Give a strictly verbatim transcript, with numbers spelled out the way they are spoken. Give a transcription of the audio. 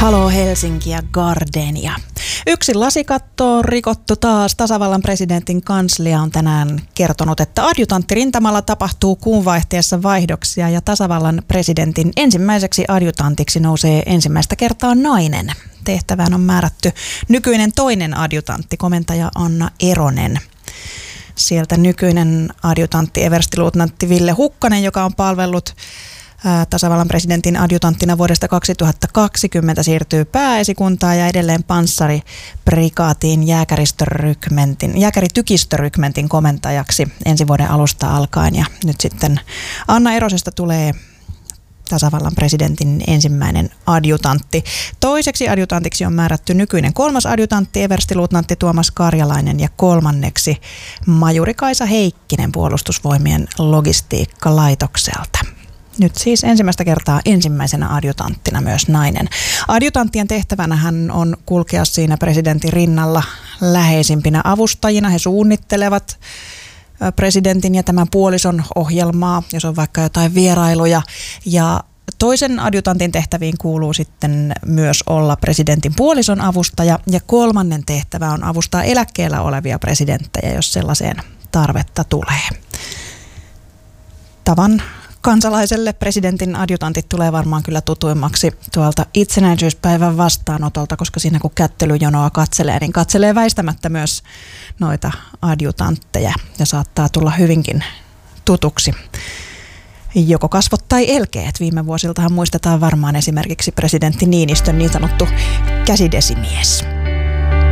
Halo Helsinki ja Gardenia. Yksi lasikatto on rikottu taas. Tasavallan presidentin kanslia on tänään kertonut, että adjutanttirintamalla tapahtuu kuunvaihteessa vaihdoksia ja tasavallan presidentin ensimmäiseksi adjutantiksi nousee ensimmäistä kertaa nainen. Tehtävään on määrätty nykyinen toinen adjutantti, komentaja Anna Eronen. Sieltä nykyinen adjutantti, everstiluutnantti Ville Hukkanen, joka on palvellut tasavallan presidentin adjutanttina vuodesta kaksituhattakaksikymmentä, siirtyy pääesikuntaan ja edelleen panssariprikaatiin jääkäristörykmentin, jääkäritykistörykmentin komentajaksi ensi vuoden alusta alkaen. Ja nyt sitten Anna Erosesta tulee tasavallan presidentin ensimmäinen adjutantti. Toiseksi adjutantiksi on määrätty nykyinen kolmas adjutantti, everstiluutnantti Tuomas Karjalainen, ja kolmanneksi majuri Kaisa Heikkinen Puolustusvoimien logistiikkalaitokselta. Nyt siis ensimmäistä kertaa ensimmäisenä adjutanttina myös nainen. Adjutanttien tehtävänä hän on kulkea siinä presidentin rinnalla läheisimpinä avustajina. He suunnittelevat presidentin ja tämän puolison ohjelmaa, jos on vaikka jotain vierailuja. Ja toisen adjutantin tehtäviin kuuluu sitten myös olla presidentin puolison avustaja. Ja kolmannen tehtävä on avustaa eläkkeellä olevia presidenttejä, jos sellaiseen tarvetta tulee. Tavan kansalaiselle presidentin adjutantit tulee varmaan kyllä tutuimmaksi tuolta itsenäisyyspäivän vastaanotolta, koska siinä kun kättelyjonoa katselee, niin katselee väistämättä myös noita adjutantteja ja saattaa tulla hyvinkin tutuksi joko kasvot tai elkeet. Viime vuosiltahan muistetaan varmaan esimerkiksi presidentti Niinistön niin sanottu käsidesimies.